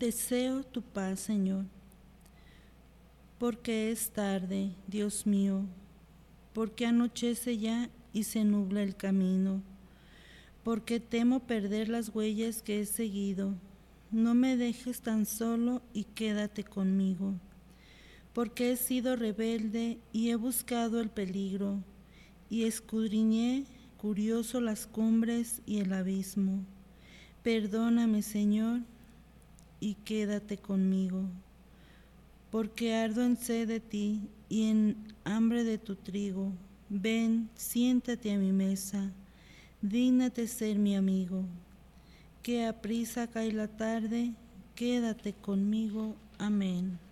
Deseo tu paz, Señor, porque es tarde, Dios mío, porque anochece ya y se nubla el camino, porque temo perder las huellas que he seguido. No me dejes tan solo y quédate conmigo, porque he sido rebelde y he buscado el peligro, y escudriñé curioso las cumbres y el abismo. Perdóname, Señor, y quédate conmigo, porque ardo en sed de ti y en hambre de tu trigo. Ven, siéntate a mi mesa, dígnate ser mi amigo, que aprisa cae la tarde, quédate conmigo. Amén.